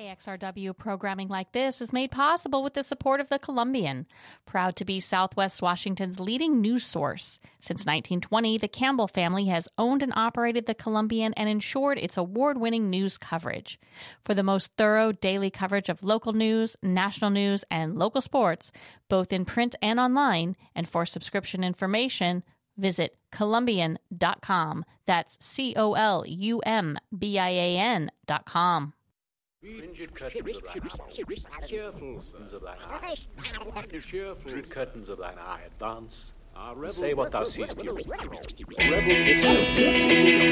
KXRW programming like this is made possible with the support of the Columbian, proud to be Southwest Washington's leading news source. Since 1920, the Campbell family has owned and operated the Columbian and ensured its award-winning news coverage. For the most thorough daily coverage of local news, national news, and local sports, both in print and online, and for subscription information, visit Columbian.com. That's COLUMBIAN.com. Fringed curtains of thine eye, cheerful curtains of thine eye, cheerful curtains of thine eye, advance, and say what thou seest.